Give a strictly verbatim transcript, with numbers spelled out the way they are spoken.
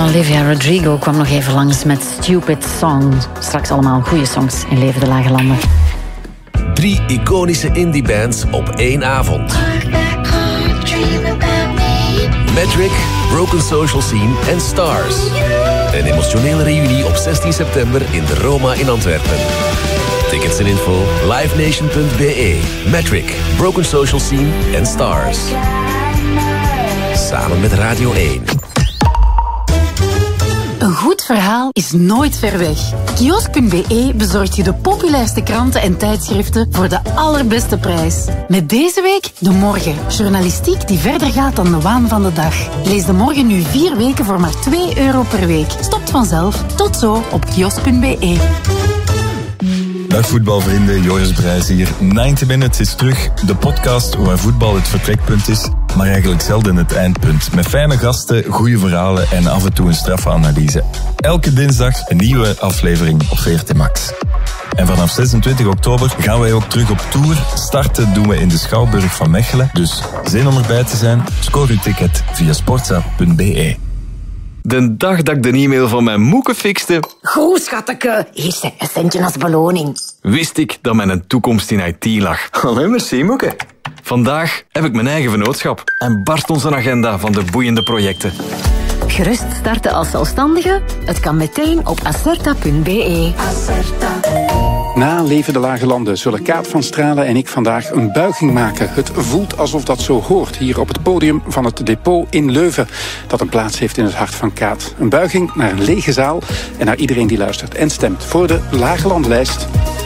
Olivia Rodrigo kwam nog even langs met Stupid Song. Straks allemaal goede songs in Leven de Lage Landen. Drie iconische indie-bands op één avond. Metric, Broken Social Scene en Stars. Een emotionele reunie op zestien september in de Roma in Antwerpen. Tickets en info livenation punt b e. Metric, Broken Social Scene en Stars. Samen met Radio één. Een goed verhaal is nooit ver weg. Kiosk punt b e bezorgt je de populairste kranten en tijdschriften voor de allerbeste prijs. Met deze week De Morgen. Journalistiek die verder gaat dan de waan van de dag. Lees De Morgen nu vier weken voor maar twee euro per week. Stopt vanzelf. Tot zo op kiosk punt b e. Dag voetbalvrienden, Joris Brijs hier. negentig Minutes is terug. De podcast waar voetbal het vertrekpunt is, maar eigenlijk zelden het eindpunt. Met fijne gasten, goede verhalen en af en toe een straffe analyse. Elke dinsdag een nieuwe aflevering op V R T Max. En vanaf zesentwintig oktober gaan wij ook terug op tour. Starten doen we in de Schouwburg van Mechelen. Dus zin om erbij te zijn? Scoor uw ticket via sportza punt b e. De dag dat ik de e-mail van mijn moeke fixte... Goed, schatteke. Hier, een centje als beloning. Wist ik dat mijn toekomst in I T lag. Allee, merci, moeke. Vandaag heb ik mijn eigen vennootschap en barst onze agenda van de boeiende projecten. Gerust starten als zelfstandige? Het kan meteen op acerta punt b e. Acerta. Na Leven de Lage Landen zullen Kaat van Stralen en ik vandaag een buiging maken. Het voelt alsof dat zo hoort hier op het podium van het Depot in Leuven, dat een plaats heeft in het hart van Kaat. Een buiging naar een lege zaal en naar iedereen die luistert en stemt voor de Lage Landlijst.